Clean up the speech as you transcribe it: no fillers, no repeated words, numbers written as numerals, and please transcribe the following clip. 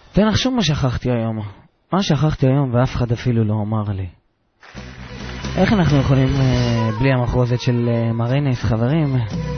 תנחשו מה שכחתי היום. מה שכחתי היום ואף אחד אפילו לא אמר לי. איך אנחנו יכולים בלי המחרוזת של מריניס, חברים?